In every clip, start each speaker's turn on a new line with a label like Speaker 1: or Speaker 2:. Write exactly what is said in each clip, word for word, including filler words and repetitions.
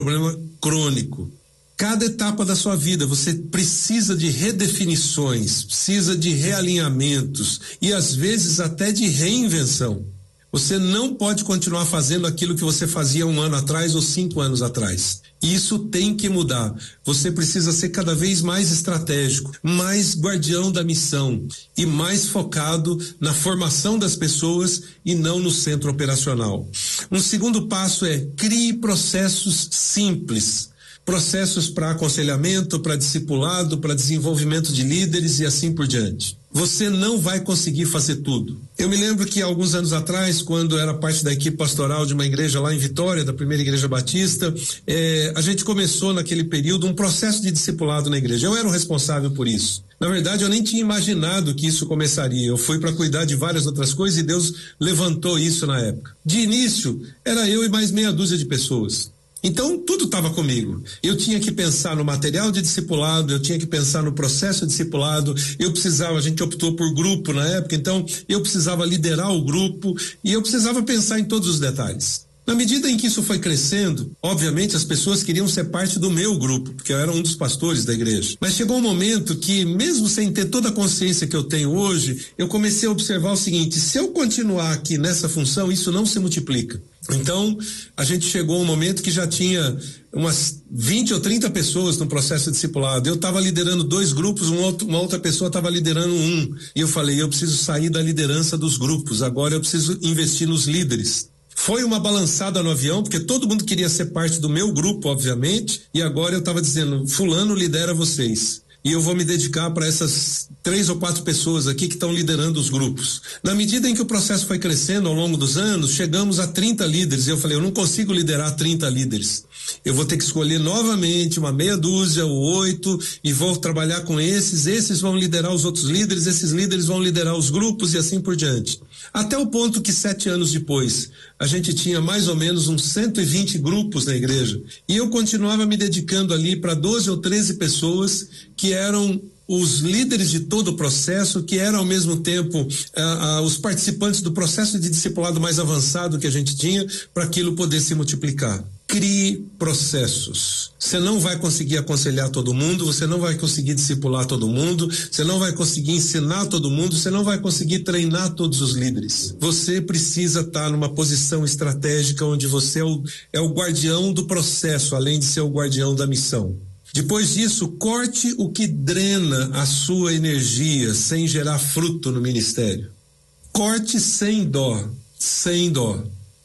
Speaker 1: problema crônico. Cada etapa da sua vida você precisa de redefinições, precisa de realinhamentos e às vezes até de reinvenção. Você não pode continuar fazendo aquilo que você fazia um ano atrás ou cinco anos atrás. Isso tem que mudar. Você precisa ser cada vez mais estratégico, mais guardião da missão e mais focado na formação das pessoas e não no centro operacional. Um segundo passo é crie processos simples. Processos para aconselhamento, para discipulado, para desenvolvimento de líderes e assim por diante. Você não vai conseguir fazer tudo. Eu me lembro que alguns anos atrás, quando era parte da equipe pastoral de uma igreja lá em Vitória, da primeira igreja batista, eh, a gente começou naquele período um processo de discipulado na igreja. Eu era o responsável por isso. Na verdade, eu nem tinha imaginado que isso começaria. Eu fui para cuidar de várias outras coisas e Deus levantou isso na época. De início, era eu e mais meia dúzia de pessoas. Então, tudo estava comigo. Eu tinha que pensar no material de discipulado, eu tinha que pensar no processo de discipulado, eu precisava, a gente optou por grupo na época, então eu precisava liderar o grupo e eu precisava pensar em todos os detalhes. Na medida em que isso foi crescendo, obviamente as pessoas queriam ser parte do meu grupo, porque eu era um dos pastores da igreja. Mas chegou um momento que, mesmo sem ter toda a consciência que eu tenho hoje, eu comecei a observar o seguinte: se eu continuar aqui nessa função, isso não se multiplica. Então, a gente chegou a um momento que já tinha umas vinte ou trinta pessoas no processo de discipulado. Eu estava liderando dois grupos, um outro, uma outra pessoa estava liderando um. E eu falei, eu preciso sair da liderança dos grupos, agora eu preciso investir nos líderes. Foi uma balançada no avião, porque todo mundo queria ser parte do meu grupo, obviamente, e agora eu estava dizendo, fulano lidera vocês. E eu vou me dedicar para essas três ou quatro pessoas aqui que estão liderando os grupos. Na medida em que o processo foi crescendo ao longo dos anos, chegamos a trinta líderes. E eu falei, eu não consigo liderar trinta líderes. Eu vou ter que escolher novamente uma meia dúzia ou oito e vou trabalhar com esses. Esses vão liderar os outros líderes, esses líderes vão liderar os grupos e assim por diante. Até o ponto que sete anos depois, a gente tinha mais ou menos uns cento e vinte grupos na igreja. E eu continuava me dedicando ali para doze ou treze pessoas que eram os líderes de todo o processo, que eram ao mesmo tempo ah, ah, os participantes do processo de discipulado mais avançado que a gente tinha, para aquilo poder se multiplicar. Crie processos. Você não vai conseguir aconselhar todo mundo, você não vai conseguir discipular todo mundo, você não vai conseguir ensinar todo mundo, você não vai conseguir treinar todos os líderes. Você precisa estar numa posição estratégica onde você é o, é o guardião do processo, além de ser o guardião da missão. Depois disso, corte o que drena a sua energia sem gerar fruto no ministério. Corte sem dó, sem dó.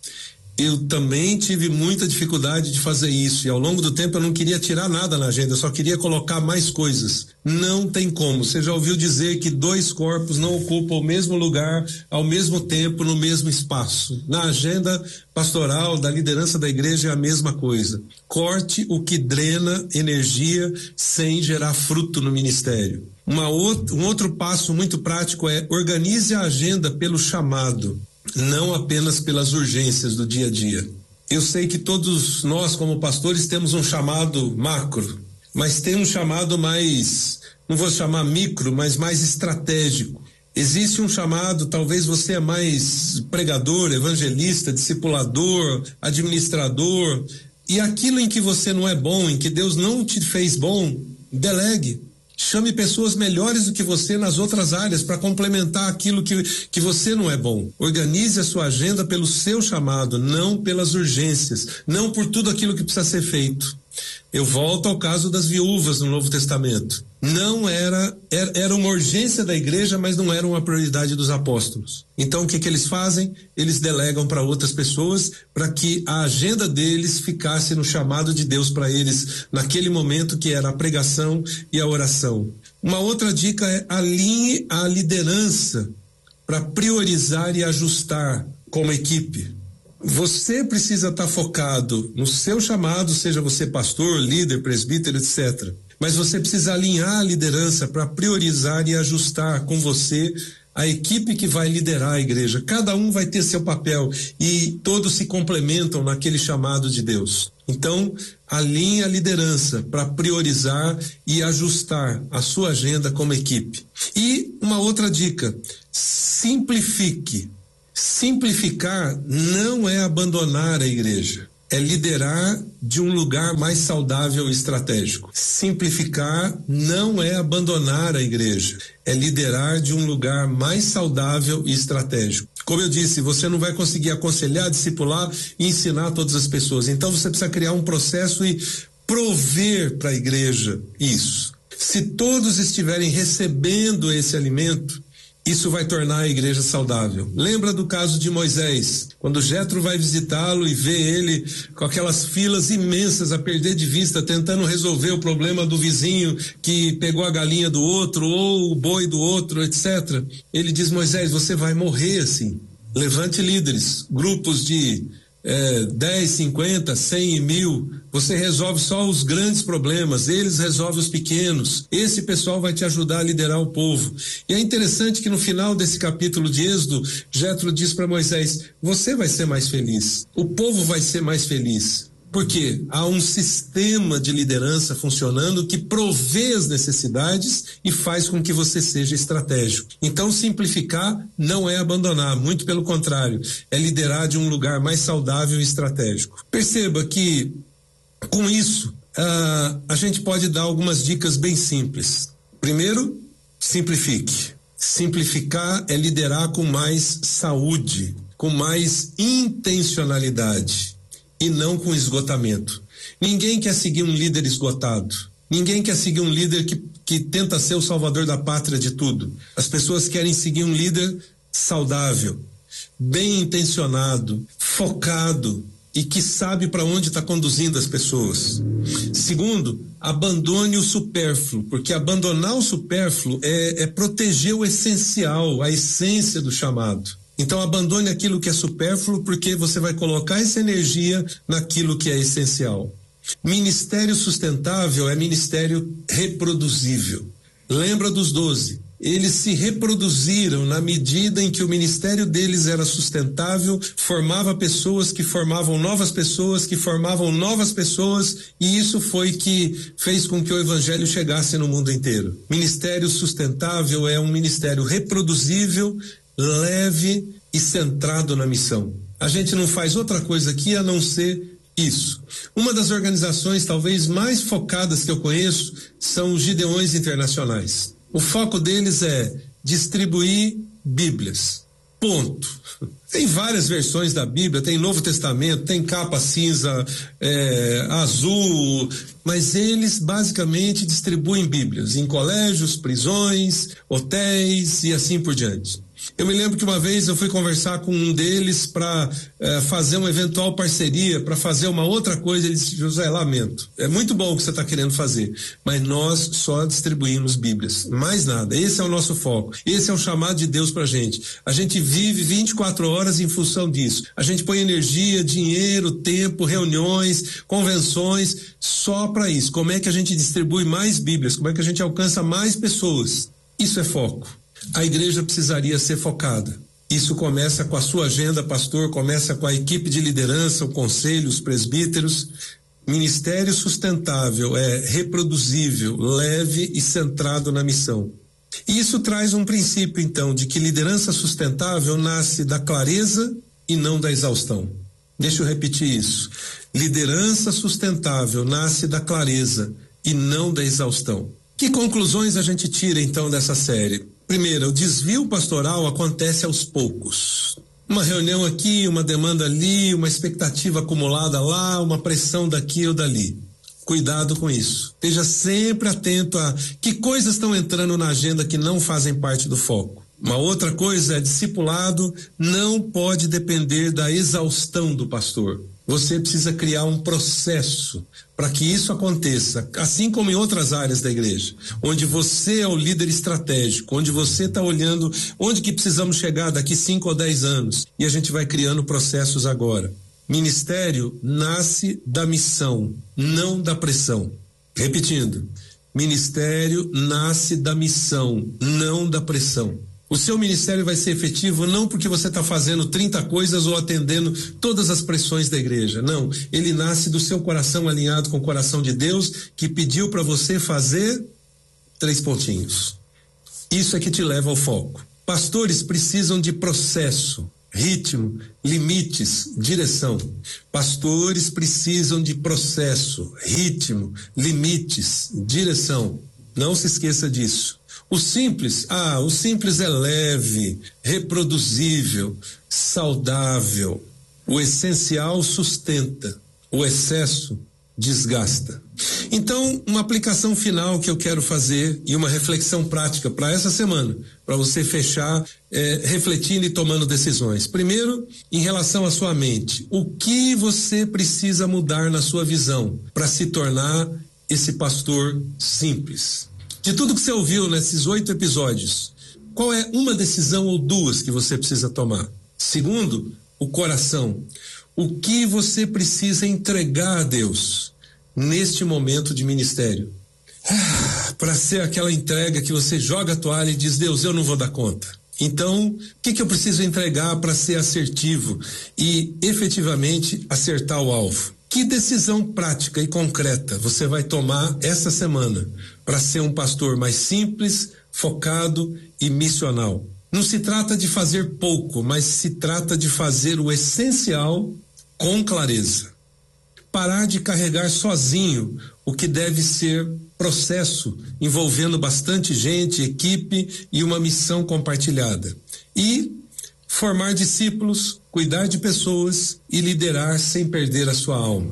Speaker 1: Eu também tive muita dificuldade de fazer isso e ao longo do tempo eu não queria tirar nada na agenda, eu só queria colocar mais coisas. Não tem como. Você já ouviu dizer que dois corpos não ocupam o mesmo lugar ao mesmo tempo no mesmo espaço. Na agenda pastoral da liderança da igreja é a mesma coisa. Corte o que drena energia sem gerar fruto no ministério. Uma outra, um outro passo muito prático é organize a agenda pelo chamado, não apenas pelas urgências do dia a dia. Eu sei que todos nós, como pastores, temos um chamado macro, mas tem um chamado mais, não vou chamar micro, mas mais estratégico. Existe um chamado, talvez você é mais pregador, evangelista, discipulador, administrador, e aquilo em que você não é bom, em que Deus não te fez bom, delegue. Chame pessoas melhores do que você nas outras áreas para complementar aquilo que, que você não é bom. Organize a sua agenda pelo seu chamado, não pelas urgências, não por tudo aquilo que precisa ser feito. Eu volto ao caso das viúvas no Novo Testamento. Não era, era, era uma urgência da igreja, mas não era uma prioridade dos apóstolos. Então o que que eles fazem? Eles delegam para outras pessoas para que a agenda deles ficasse no chamado de Deus para eles naquele momento, que era a pregação e a oração. Uma outra dica é alinhe a liderança para priorizar e ajustar como equipe. Você precisa estar focado no seu chamado, seja você pastor, líder, presbítero, etcétera. Mas você precisa alinhar a liderança para priorizar e ajustar com você a equipe que vai liderar a igreja. Cada um vai ter seu papel e todos se complementam naquele chamado de Deus. Então, alinhe a liderança para priorizar e ajustar a sua agenda como equipe. E uma outra dica, simplifique. Simplificar não é abandonar a igreja. é liderar de um lugar mais saudável e estratégico. Simplificar não é abandonar a igreja, é liderar de um lugar mais saudável e estratégico. Como eu disse, você não vai conseguir aconselhar, discipular e ensinar todas as pessoas. Então você precisa criar um processo e prover para a igreja isso. Se todos estiverem recebendo esse alimento, isso vai tornar a igreja saudável. Lembra do caso de Moisés, quando Jetro vai visitá-lo e vê ele com aquelas filas imensas a perder de vista, tentando resolver o problema do vizinho que pegou a galinha do outro ou o boi do outro, etcétera. Ele diz: Moisés, você vai morrer assim. Levante líderes, grupos de É, dez, cinquenta, cem e mil, você resolve só os grandes problemas, eles resolvem os pequenos. Esse pessoal vai te ajudar a liderar o povo. E é interessante que no final desse capítulo de Êxodo, Jetro diz para Moisés: você vai ser mais feliz, o povo vai ser mais feliz. Porque há um sistema de liderança funcionando que provê as necessidades e faz com que você seja estratégico. Então, simplificar não é abandonar, muito pelo contrário, é liderar de um lugar mais saudável e estratégico. Perceba que, com isso, uh, a gente pode dar algumas dicas bem simples. Primeiro, simplifique. Simplificar é liderar com mais saúde, com mais intencionalidade. E não com esgotamento. Ninguém quer seguir um líder esgotado. Ninguém quer seguir um líder que, que tenta ser o salvador da pátria de tudo. As pessoas querem seguir um líder saudável, bem intencionado, focado e que sabe para onde está conduzindo as pessoas. Segundo, abandone o supérfluo, porque abandonar o supérfluo é, é proteger o essencial, a essência do chamado. Então abandone aquilo que é supérfluo, porque você vai colocar essa energia naquilo que é essencial. Ministério sustentável é ministério reproduzível. Lembra dos doze? Eles se reproduziram na medida em que o ministério deles era sustentável, formava pessoas que formavam novas pessoas, que formavam novas pessoas, e isso foi que fez com que o evangelho chegasse no mundo inteiro. Ministério sustentável é um ministério reproduzível, leve e centrado na missão. A gente não faz outra coisa aqui a não ser isso. Uma das organizações talvez mais focadas que eu conheço são os Gideões Internacionais. O foco deles é distribuir Bíblias. Ponto. Tem várias versões da Bíblia, tem Novo Testamento, tem capa cinza, é, azul, mas eles basicamente distribuem Bíblias em colégios, prisões, hotéis e assim por diante. Eu me lembro que uma vez eu fui conversar com um deles para eh, fazer uma eventual parceria, para fazer uma outra coisa. Ele disse: José, lamento, é muito bom o que você está querendo fazer, mas nós só distribuímos Bíblias, mais nada. Esse é o nosso foco, esse é o chamado de Deus para a gente. A gente vive vinte e quatro horas em função disso. A gente põe energia, dinheiro, tempo, reuniões, convenções, só para isso. Como é que a gente distribui mais Bíblias? Como é que a gente alcança mais pessoas? Isso é foco. A igreja precisaria ser focada. Isso começa com a sua agenda, pastor, começa com a equipe de liderança, o conselho, os presbíteros. Ministério sustentável é reproduzível, leve e centrado na missão. E isso traz um princípio, então, de que liderança sustentável nasce da clareza e não da exaustão. Deixa eu repetir isso. Liderança sustentável nasce da clareza e não da exaustão. Que conclusões a gente tira, então, dessa série? Primeiro, o desvio pastoral acontece aos poucos. Uma reunião aqui, uma demanda ali, uma expectativa acumulada lá, uma pressão daqui ou dali. Cuidado com isso. Esteja sempre atento a que coisas estão entrando na agenda que não fazem parte do foco. Uma outra coisa é: discipulado não pode depender da exaustão do pastor. Você precisa criar um processo para que isso aconteça, assim como em outras áreas da igreja, onde você é o líder estratégico, onde você está olhando onde que precisamos chegar daqui cinco ou dez anos, e a gente vai criando processos agora. Ministério nasce da missão, não da pressão. Repetindo, ministério nasce da missão, não da pressão. O seu ministério vai ser efetivo não porque você está fazendo trinta coisas ou atendendo todas as pressões da igreja. Não, ele nasce do seu coração alinhado com o coração de Deus, que pediu para você fazer três pontinhos. Isso é que te leva ao foco. Pastores precisam de processo, ritmo, limites, direção. Pastores precisam de processo, ritmo, limites, direção. Não se esqueça disso. O simples, ah, o simples é leve, reproduzível, saudável. O essencial sustenta, o excesso desgasta. Então, uma aplicação final que eu quero fazer e uma reflexão prática para essa semana, para você fechar é, refletindo e tomando decisões. Primeiro, em relação à sua mente, o que você precisa mudar na sua visão para se tornar esse pastor simples? De tudo que você ouviu nesses oito episódios, qual é uma decisão ou duas que você precisa tomar? Segundo, o coração. O que você precisa entregar a Deus neste momento de ministério? Ah, para ser aquela entrega que você joga a toalha e diz, Deus, eu não vou dar conta. Então, o que, que eu preciso entregar para ser assertivo e efetivamente acertar o alvo? Que decisão prática e concreta você vai tomar essa semana para ser um pastor mais simples, focado e missional? Não se trata de fazer pouco, mas se trata de fazer o essencial com clareza. Parar de carregar sozinho o que deve ser processo envolvendo bastante gente, equipe e uma missão compartilhada. E formar discípulos, cuidar de pessoas e liderar sem perder a sua alma.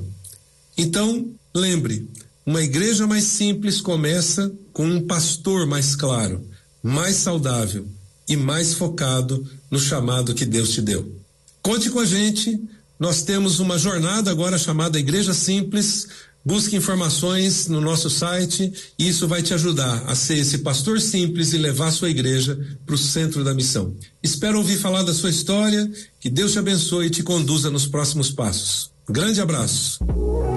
Speaker 1: Então, lembre, uma igreja mais simples começa com um pastor mais claro, mais saudável e mais focado no chamado que Deus te deu. Conte com a gente. Nós temos uma jornada agora chamada Igreja Simples. Busque informações no nosso site e isso vai te ajudar a ser esse pastor simples e levar a sua igreja para o centro da missão. Espero ouvir falar da sua história, que Deus te abençoe e te conduza nos próximos passos. Grande abraço.